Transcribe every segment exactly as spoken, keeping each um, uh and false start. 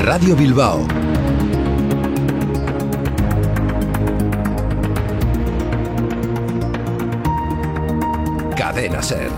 Radio Bilbao. Cadena Ser.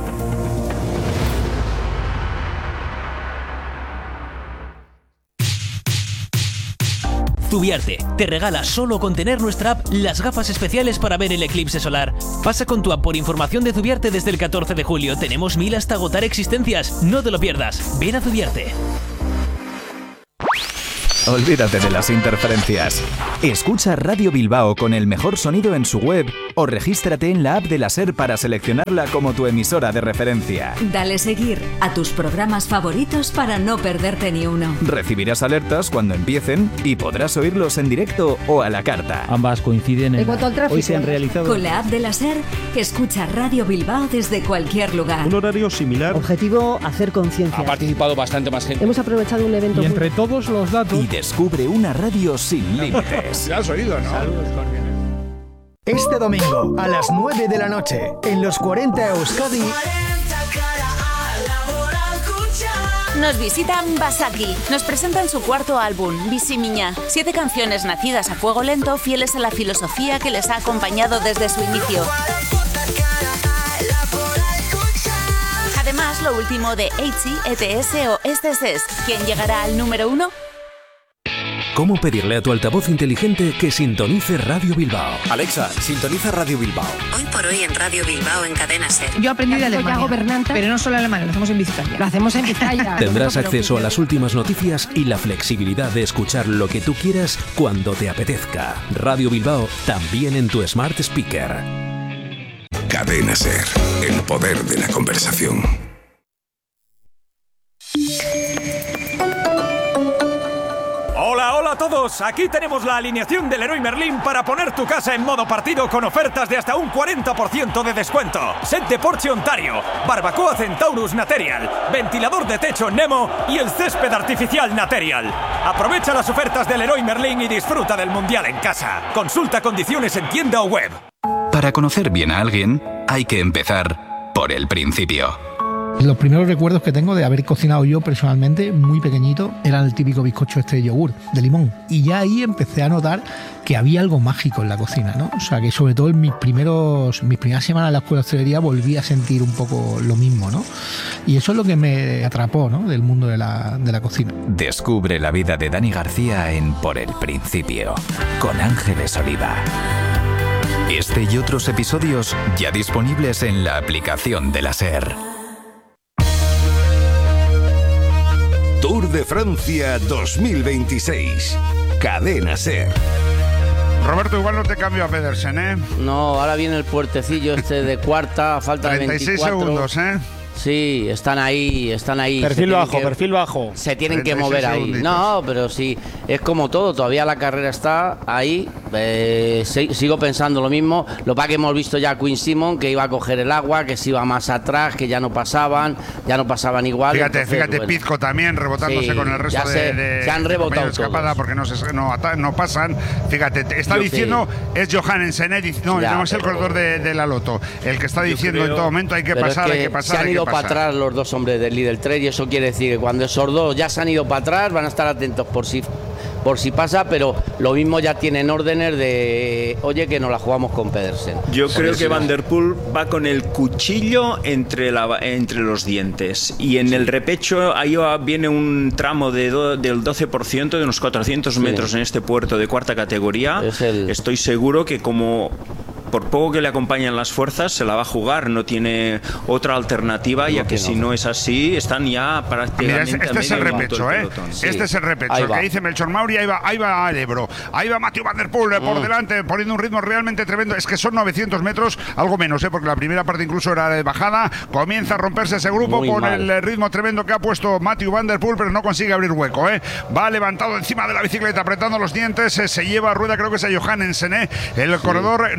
Zubiarte te regala solo con tener nuestra app las gafas especiales para ver el eclipse solar. Pasa con tu app por información de Zubiarte desde el catorce de julio. Tenemos mil hasta agotar existencias. No te lo pierdas. Ven a Zubiarte. Olvídate de las interferencias. Escucha Radio Bilbao con el mejor sonido en su web o regístrate en la app de la SER para seleccionarla como tu emisora de referencia. Dale seguir a tus programas favoritos para no perderte ni uno. Recibirás alertas cuando empiecen y podrás oírlos en directo o a la carta. Ambas coinciden en... En cuanto al tráfico, hoy se han realizado... Con la app de la SER, escucha Radio Bilbao desde cualquier lugar. Un horario similar. Objetivo, hacer conciencia. Ha participado bastante más gente. Hemos aprovechado un evento... Y entre muy... todos los datos... Y descubre una radio sin límites. Ya has oído, ¿no? Saludos, Jorge. Este domingo, a las nueve de la noche, en los cuarenta Euskadi... Nos visitan Basaki. Nos presentan su cuarto álbum, Bisimiña. Siete canciones nacidas a fuego lento, fieles a la filosofía que les ha acompañado desde su inicio. Además, lo último de Eichi, E T S o Esteses. ¿Quién llegará al número uno? ¿Cómo pedirle a tu altavoz inteligente que sintonice Radio Bilbao? Alexa, sintoniza Radio Bilbao. Hoy por hoy en Radio Bilbao en Cadena Ser. Yo aprendí de Alemania, pero no solo Alemania, lo hacemos en Vizcaya. Lo hacemos en Vizcaya. Tendrás acceso a las últimas noticias y la flexibilidad de escuchar lo que tú quieras cuando te apetezca. Radio Bilbao, también en tu Smart Speaker. Cadena Ser, el poder de la conversación. Hola, hola a todos. Aquí tenemos la alineación del Leroy Merlin para poner tu casa en modo partido con ofertas de hasta un cuarenta por ciento de descuento. Set de Porsche Ontario, barbacoa Centaurus Material, ventilador de techo Nemo y el césped artificial Material. Aprovecha las ofertas del Leroy Merlin y disfruta del Mundial en casa. Consulta condiciones en tienda o web. Para conocer bien a alguien, hay que empezar por el principio. Los primeros recuerdos que tengo de haber cocinado yo personalmente, muy pequeñito, eran el típico bizcocho este de yogur, de limón. Y ya ahí empecé a notar que había algo mágico en la cocina, ¿no? O sea, que sobre todo en mis primeros, mis primeras semanas en la escuela de hostelería volví a sentir un poco lo mismo, ¿no? Y eso es lo que me atrapó, ¿no? Del mundo de la, de la cocina. Descubre la vida de Dani García en Por el Principio, con Ángeles Oliva. Este y otros episodios ya disponibles en la aplicación de la SER. Tour de Francia dos mil veintiséis. Cadena Ser. Roberto, igual no te cambio a Pedersen, ¿eh? No, ahora viene el puertecillo este de cuarta, falta de treinta y seis segundos, ¿eh? Sí, están ahí, están ahí. Perfil bajo, que, perfil bajo. Se tienen que mover ahí. Segunditos. No, pero sí, es como todo, todavía la carrera está ahí. Eh, sigo pensando lo mismo. Lo que hemos visto ya a Queen Simon, que iba a coger el agua, que se iba más atrás, que ya no pasaban, ya no pasaban igual. Fíjate, entonces, fíjate, bueno. Pizco también rebotándose sí, con el resto se, de, de se han rebotado escapada porque no, se, no, no pasan. Fíjate, está Yo diciendo, sí. es Johannesen, no, ya, no es el pero, corredor de, de la Loto, el que está diciendo creo, en todo momento hay que pasar, es que hay que pasar. Se han hay ido que para atrás los dos hombres del líder tres y eso quiere decir que cuando esos dos ya se han ido para atrás van a estar atentos por si por si pasa, pero lo mismo ya tienen órdenes de oye que nos la jugamos con Pedersen. Yo creo que Van der Poel va con el cuchillo entre la, entre los dientes y en sí. el repecho ahí viene un tramo de do, del doce por ciento de unos cuatrocientos metros sí. en este puerto de cuarta categoría. El... Estoy seguro que como por poco que le acompañan las fuerzas, se la va a jugar, no tiene otra alternativa, no, ya que, que si no. no es así, están ya prácticamente. Mira, este, este es el repecho, ¿eh? Sí. Este es el repecho, el que dice Melchor Mauri, ahí va, ahí va el Ebro, ahí va Mathieu Van der Poel mm. por delante, poniendo un ritmo realmente tremendo. Es que son novecientos metros, algo menos, ¿eh? Porque la primera parte incluso era de bajada. Comienza a romperse ese grupo Muy con mal. el ritmo tremendo que ha puesto Mathieu Van der Poel, pero no consigue abrir hueco, ¿eh? Va levantado encima de la bicicleta, apretando los dientes, se lleva a rueda, creo que es a Johannesen, ¿eh? El sí. corredor, no, también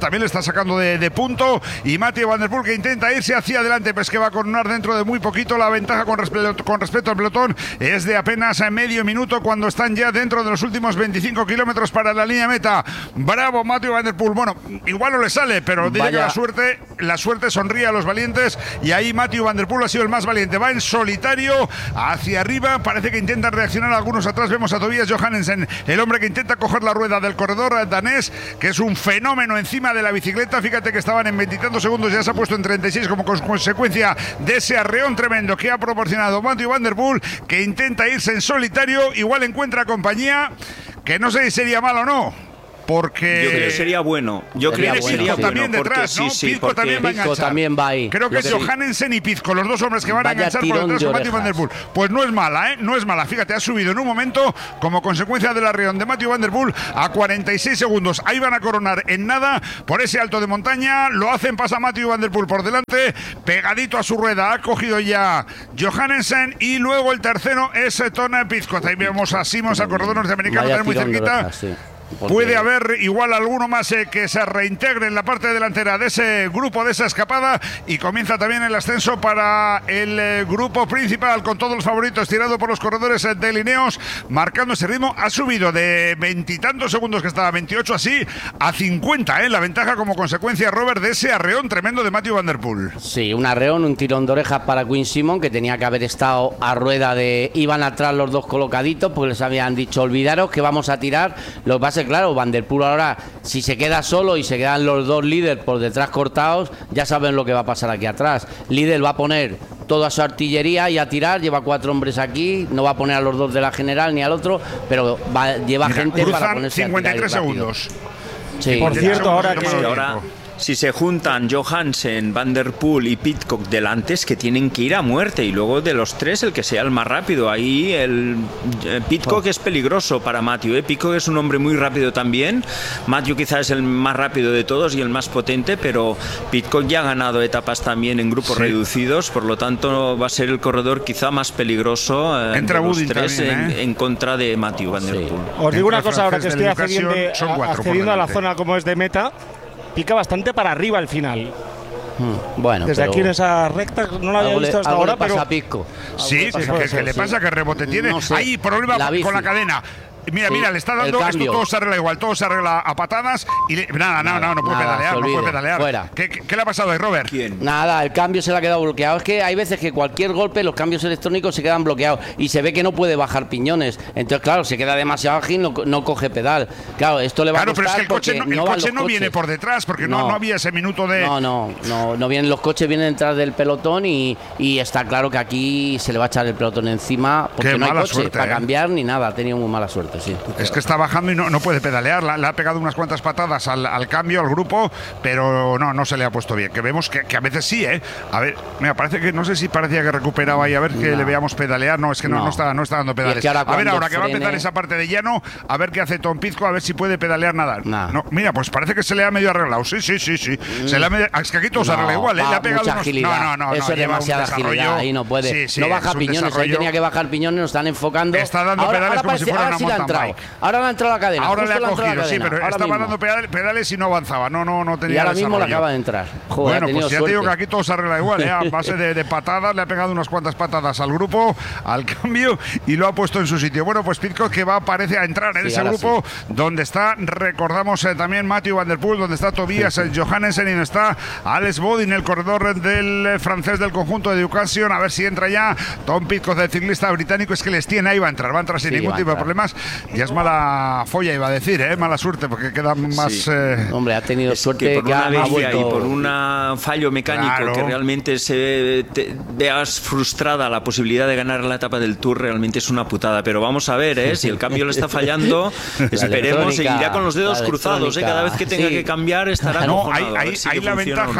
también le está sacando de, de punto. Y Mathieu Van Der Poel que intenta irse hacia adelante, pues que va a coronar dentro de muy poquito. La ventaja con, respeto, con respecto al pelotón es de apenas medio minuto cuando están ya dentro de los últimos veinticinco kilómetros para la línea meta. Bravo Mathieu Van Der Poel. Bueno, igual no le sale, pero dice que la suerte, la suerte sonríe a los valientes y ahí Mathieu Van Der Poel ha sido el más valiente. Va en solitario hacia arriba, parece que intentan reaccionar algunos atrás. Vemos a Tobias Johannesen, el hombre que intenta coger la rueda del corredor danés, que es un fenómeno encima de la bicicleta. Fíjate que estaban en veintitantos segundos, ya se ha puesto en treinta y seis como consecuencia de ese arreón tremendo que ha proporcionado Mathieu Van Der Poel, que intenta irse en solitario. Igual encuentra compañía, que no sé si sería malo o no. Porque yo creo que sería bueno. Yo sería creo que bueno. sería Pizco bueno. también detrás, ¿no? Sí, sí, Pizco también va a enganchar. también va ahí. Creo que es Johannesen y Pizco, los dos hombres que van Vaya a enganchar por detrás con Mathieu Van Der Poel. Pues no es mala, ¿eh? No es mala. Fíjate, ha subido en un momento como consecuencia del arreón de Mathieu Van Der Poel a cuarenta y seis segundos. Ahí van a coronar en nada por ese alto de montaña. Lo hacen, pasa Mathieu Van Der Poel por delante, pegadito a su rueda. Ha cogido ya Johannesen y luego el tercero es Tona Pizco. Ahí vemos a Simons, al corredor norteamericano, también muy cerquita. Orejas, sí. Porque... Puede haber igual alguno más eh, que se reintegre en la parte delantera de ese grupo, de esa escapada, y comienza también el ascenso para el eh, grupo principal con todos los favoritos tirado por los corredores eh, de Lineos, marcando ese ritmo. Ha subido de veintitantos segundos que estaba, veintiocho así, a cincuenta, eh, la ventaja como consecuencia, Robert, de ese arreón tremendo de Mathieu Van Der Poel. Sí, un arreón, un tirón de orejas para Quinn Simmons, que tenía que haber estado a rueda de... Iban atrás los dos colocaditos, porque les habían dicho, olvidaros que vamos a tirar. Lo que pasa es claro, Van Der Poel ahora, si se queda solo y se quedan los dos líderes por detrás cortados, ya saben lo que va a pasar aquí atrás. Líder va a poner toda su artillería y a tirar, lleva cuatro hombres aquí, no va a poner a los dos de la general ni al otro, pero va, lleva Mira, gente para ponerse cincuenta y tres a tirar segundos. Sí. Por cierto, ahora que ahora si se juntan Johannesen, Van Der Poel y Pidcock delante, es que tienen que ir a muerte, y luego de los tres el que sea el más rápido. Ahí el eh, Pidcock oh. es peligroso para Mathieu, ¿eh? Pidcock es un hombre muy rápido también. Mathieu quizás es el más rápido de todos y el más potente, pero Pidcock ya ha ganado etapas también en grupos sí. reducidos, por lo tanto va a ser el corredor quizá más peligroso eh, de los tres también, ¿eh? en, en contra de Mathieu Van Der Poel. Sí. Os digo una cosa, ahora que estoy accediendo, accediendo a la zona como es de meta, pica bastante para arriba al final. Hmm, bueno, desde aquí en esa recta no lo había visto hasta algo ahora, le pasa pero a Pisco. Sí, que, que, que le pasa que rebote tiene. No sé. Hay problema la con la cadena. Mira, sí, mira, le está dando esto, todo se arregla igual, todo se arregla a patadas y le, nada, nada, no, no puede nada, pedalear, no puede pedalear. Fuera. ¿Qué, qué, ¿Qué le ha pasado ahí, Robert? ¿Quién? Nada, el cambio se le ha quedado bloqueado. Es que hay veces que cualquier golpe, los cambios electrónicos se quedan bloqueados y se ve que no puede bajar piñones. Entonces, claro, se queda demasiado ágil, no, no coge pedal. Claro, esto le va claro, a costar. Claro, pero es que el coche no, el no, coche no viene por detrás porque no, no, no había ese minuto de. No, no, no, no vienen los coches, vienen detrás del pelotón y, y está claro que aquí se le va a echar el pelotón encima porque qué no hay coche suerte, para eh. cambiar ni nada. Ha tenido muy mala suerte, sí. Es que está bajando y no, no puede pedalear, le, le ha pegado unas cuantas patadas al, al cambio, al grupo, pero no, no se le ha puesto bien. Que vemos que, que a veces sí, ¿eh? A ver, mira, parece que, no sé si parecía que recuperaba y a ver que no. le veamos pedalear. No, es que no, no, no, está, no está dando pedales. Es que a ver, ahora frene... que va a empezar esa parte de llano, a ver qué hace Tom Pizco, a ver si puede pedalear nada. Nah. No, mira, pues parece que se le ha medio arreglado. Sí, sí, sí, sí. Mm. Se le ha medio... Es que aquí todo no, se arregla igual, ¿eh? Le ha pegado mucha unos... agilidad. No, no, no. Eso no, es demasiada agilidad, ahí no puede. Sí, sí, no baja piñones, desarrollo... ahí tenía que bajar piñones, nos están enfocando. Está dando ahora, pedales ahora como parece, si fuera ahora una sí mountain bike. Ahora le ha entrado la cadena. Ahora le ha cogido, sí, pero estaba dando pedales y no avanzaba. No, no, no tenía. Y ahora mismo le acaba de entrar. Joder, bueno, pues ya te digo que aquí todo se arregla igual, ¿eh? A base de, de patadas, le ha pegado unas cuantas patadas al grupo, al cambio, y lo ha puesto en su sitio. Bueno, pues Pidcock que va, parece a entrar en sí, ese grupo sí. donde está, recordamos eh, también Mathieu Van Der Poel, donde está Tobias sí, sí. Johannesen y donde está Alex Bodin, el corredor del eh, francés del conjunto de Education. A ver si entra ya Tom Pidcock, el ciclista británico. Es que les tiene ahí, va a entrar, va a entrar sin sí, ningún tipo de problemas. Ya es mala folla, iba a decir, ¿eh? Mala suerte, porque queda más. Sí. Eh... Hombre, ha tenido es suerte que por que una ha vuelto y por un fallo mecánico claro. que realmente se te, veas frustrada la posibilidad de ganar la etapa del Tour, realmente es una putada. Pero vamos a ver, ¿eh? Si el cambio le está fallando, esperemos, seguirá con los dedos cruzados, ¿eh? Cada vez que tenga sí. que cambiar estará no, hay, hay, hay la ventaja.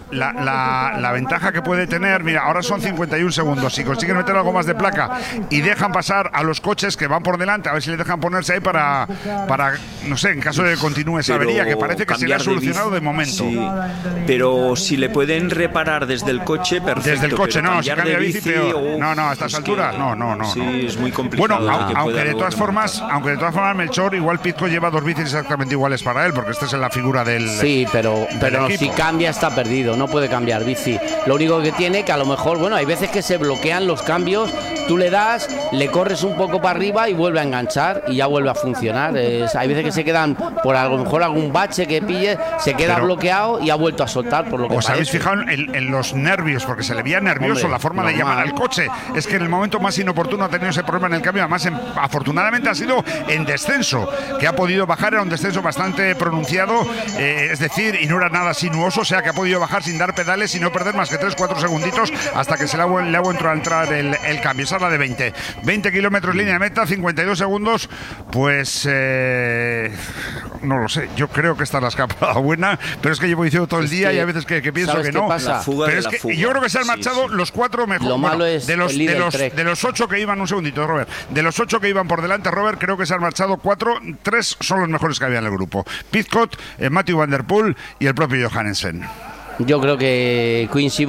la, la, la ventaja que puede tener, mira, ahora son cincuenta y un segundos, si consiguen meter algo más de placa y dejan pasar a los coches que van por delante, a ver si le dejan ponerse ahí para, para no sé, en caso de que continúe esa avería, que parece que se le ha solucionado de, de momento. Sí, pero si le pueden reparar desde el coche, perfecto. Desde el coche, no, si cambia de bici, peor. Uf, no, no, a estas alturas, no, no, no. Sí, no. es muy complicado. Bueno, que aunque de todas formas, más. aunque de todas formas Melchor, igual Pizco lleva dos bicis exactamente iguales para él, porque esta es la figura del Sí, pero, del pero equipo. si cambia está perdido, no puede cambiar bici. Lo único que tiene que a lo mejor, bueno, hay veces que se bloquean los cambios, tú le das, le corres un poco para arriba y vuelve a enganchar y ya vuelve a funcionar. Es, hay veces que se quedan, por a lo mejor algún bache que pille, se queda Pero, bloqueado y ha vuelto a soltar, por lo que ¿Os habéis parece. fijado en, en los nervios? Porque se le veía nervioso. Hombre, la forma de normal. llamar al coche. Es que en el momento más inoportuno ha tenido ese problema en el cambio. Además, en, afortunadamente ha sido en descenso, que ha podido bajar. Era un descenso bastante pronunciado, eh, es decir, y no era nada sinuoso, o sea que ha podido bajar sin dar pedales y no perder más que tres cuatro segunditos hasta que se le ha, le ha vuelto a entrar el, el cambio. Esa es la de veinte. veinte kilómetros línea de meta, cincuenta y dos segundos. Pues eh, no lo sé. Yo creo que esta es la escapada buena, pero es que llevo diciendo todo el Es día que, y hay veces que, que pienso ¿sabes que qué no. pasa? La fuga pero de es la que fuga. yo creo que se han Sí, marchado sí. los cuatro mejores. Lo malo es de los, el de líder los, Trek. de los ocho que iban, un segundito, Robert. De los ocho que iban por delante, Robert, creo que se han marchado cuatro. Tres son los mejores que había en el grupo. Pizcott, eh, Matthew Van Der Poel y el propio Johannesen. Yo creo que Quincy